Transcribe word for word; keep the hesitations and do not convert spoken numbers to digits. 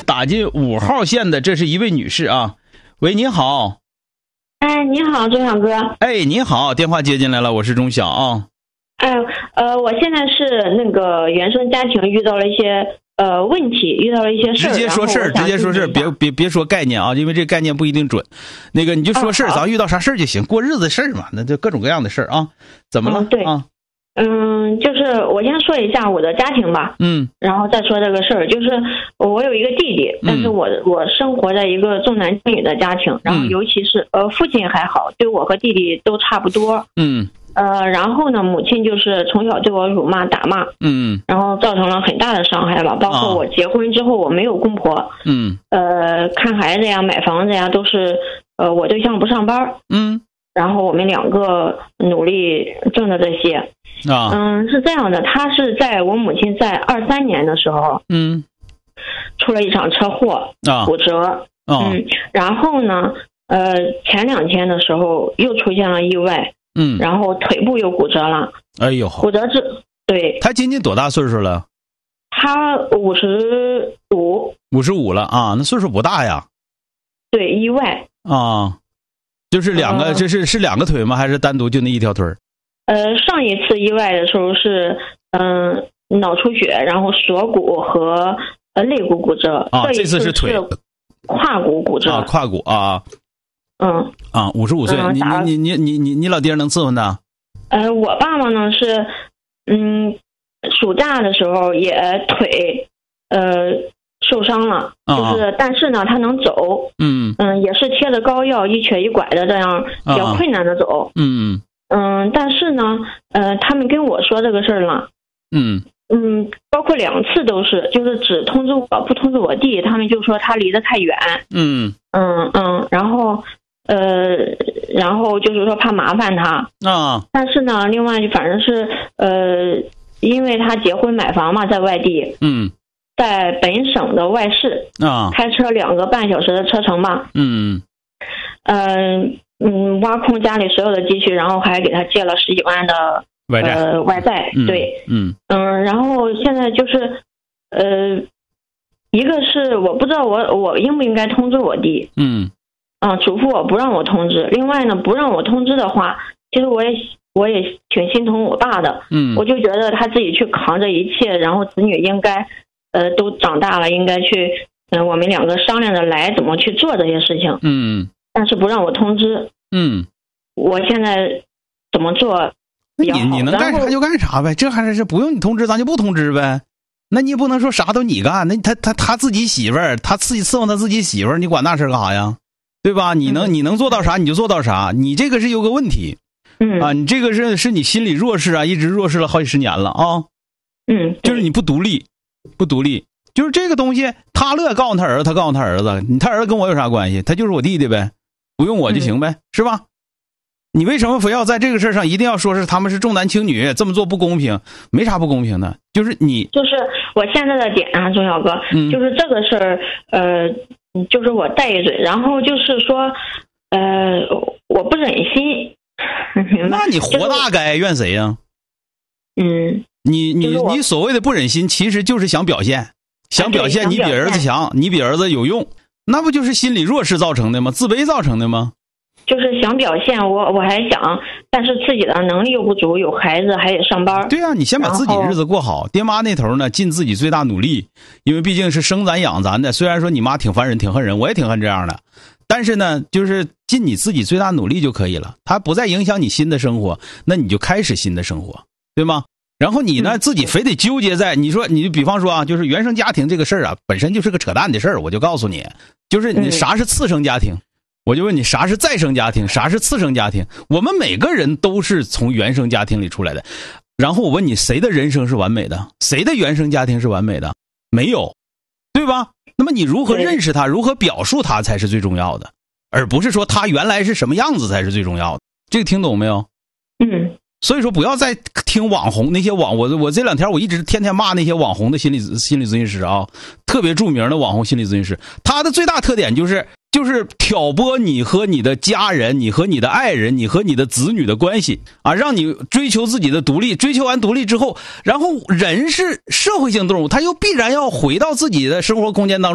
打进五号线的，这是一位女士啊。喂，你好。 哎，你好，钟晓哥。 哎，你好，电话接进来了，我是钟晓啊。 哎，呃，我现在是那个原生家庭遇到了一些呃问题，遇到了一些事儿。 直接说事儿，直接说事儿，别别别说概念啊，因为这概念不一定准。那个你就说事儿， 啊、 咱遇到啥事儿就行，过日子的事儿嘛，那就各种各样的事儿啊。怎么了？ 嗯、对啊。 嗯，就是我先说一下我的家庭吧， 嗯， 然后再说这个事儿。就是我有一个弟弟，但是我、嗯、我生活在一个重男轻女的家庭，然后尤其是、嗯、呃父亲还好，对我和弟弟都差不多， 嗯， 呃，然后呢，母亲就是从小对我辱骂打骂， 嗯，然后造成了很大的伤害吧，包括我结婚之后我没有公婆， 嗯， 呃，看孩子呀、买房子呀都是呃我对象不上班， 嗯， 然后我们两个努力挣的这些。 啊， 嗯，是这样的，他是在我母亲在二三年的时候， 嗯， 出了一场车祸， 啊， 骨折， 啊、 嗯，然后呢，呃，前两天的时候又出现了意外， 嗯， 然后腿部又骨折了， 哎呦， 骨折之，对， 他今年多大岁数了？ 他五十五， 五十五了啊，那岁数不大呀。 对，意外啊，就是两个，呃、这是是两个腿吗？还是单独就那一条腿？ 呃，上一次意外的时候是，嗯、呃，脑出血，然后锁骨和呃肋骨骨折。 啊， 这次是腿， 胯骨骨折。 啊，胯骨啊。 嗯。 啊，五十五岁， 嗯、 你你你你你你老爹能伺候他？ 呃，我爸爸呢是，嗯，暑假的时候也腿，呃，受伤了， 啊、 就是但是呢他能走。 嗯嗯，也是贴着膏药，一瘸一拐的这样比较困难的走。 啊、嗯。 嗯，但是呢，呃，他们跟我说这个事儿了， 嗯嗯，包括两次都是，就是只通知我不通知我弟，他们就说他离得太远， 嗯嗯嗯，然后呃，然后就是说怕麻烦他啊， 但是呢，另外反正是呃，因为他结婚买房嘛，在外地， 嗯， 在本省的外市啊， 开车两个半小时的车程吧， 嗯嗯。呃嗯，挖空家里所有的积蓄，然后还给他借了十几万的外债， 呃外债， 嗯、 对， 嗯嗯，然后现在就是，呃，一个是我不知道我我应不应该通知我弟， 嗯， 啊，嘱咐我不让我通知。另外呢，不让我通知的话，其实我也我也挺心疼我爸的， 嗯， 我就觉得他自己去扛着一切，然后子女应该呃都长大了，应该去嗯、呃、我们两个商量着来怎么去做这些事情， 嗯。 但是不让我通知， 嗯， 我现在怎么做比较好？ 你你能干啥就干啥呗，这还是不用你通知，咱就不通知呗。那你也不能说啥都你干，那他他他自己媳妇儿，他自己伺候他自己媳妇儿，你管那事干啥呀？对吧？你能、嗯、你能做到啥你就做到啥，你这个是有个问题， 嗯啊，你这个是是你心理弱势啊，一直弱势了好几十年了啊， 嗯， 就是你不独立，不独立。就是这个东西，他乐告诉他儿子，他告诉他儿子，你他儿子跟我有啥关系？他就是我弟弟呗，不用我就行呗，嗯、是吧？你为什么非要在这个事上一定要说是他们是重男轻女，这么做不公平？没啥不公平的，就是你， 就是我现在的点啊，钟晓哥，嗯、就是这个事儿，呃，就是我带一嘴，然后就是说，呃，我不忍心，明白？ 那你活大该，怨谁呀？ 嗯， 你你你所谓的不忍心，其实就是想表现。想表现你比儿子强，你比儿子有用，那不就是心理弱势造成的吗？自卑造成的吗？ 就是想表现，我我还想，但是自己的能力又不足，有孩子还得上班。 对啊，你先把自己日子过好。爹妈那头呢，尽自己最大努力，因为毕竟是生咱养咱的。虽然说你妈挺烦人，挺恨人，我也挺恨这样的，但是呢，就是尽你自己最大努力就可以了。它不再影响你新的生活，那你就开始新的生活，对吗？然后你呢，自己非得纠结在你说，你就比方说啊，就是原生家庭这个事儿啊，本身就是个扯淡的事儿。我就告诉你，就是你啥是次生家庭，我就问你啥是再生家庭，啥是次生家庭。我们每个人都是从原生家庭里出来的。然后我问你，谁的人生是完美的？谁的原生家庭是完美的？没有，对吧？那么你如何认识他，如何表述他才是最重要的，而不是说他原来是什么样子才是最重要的。这个听懂没有？ 嗯。 所以说不要再听网红那些网我我这两天我一直天天骂那些网红的心理心理咨询师啊，特别著名的网红心理咨询师，他的最大特点就是就是挑拨你和你的家人，你和你的爱人，你和你的子女的关系啊，让你追求自己的独立，追求完独立之后，然后人是社会性动物，他又必然要回到自己的生活空间当中。